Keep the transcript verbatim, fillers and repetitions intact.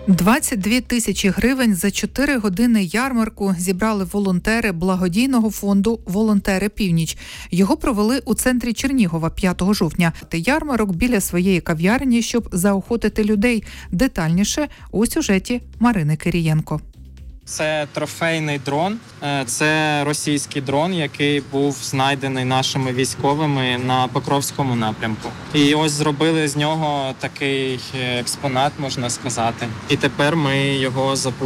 двадцять дві тисячі гривень за чотири години ярмарку зібрали волонтери благодійного фонду «Волонтери Північ». Його провели у центрі Чернігова п'ятого жовтня. Ярмарок біля своєї кав'ярні, щоб заохотити людей. Детальніше у сюжеті Марини Кирієнко. Це трофейний дрон, це російський дрон, який був знайдений нашими військовими на Покровському напрямку. І ось зробили з нього такий експонат, можна сказати. І тепер ми його запустимо.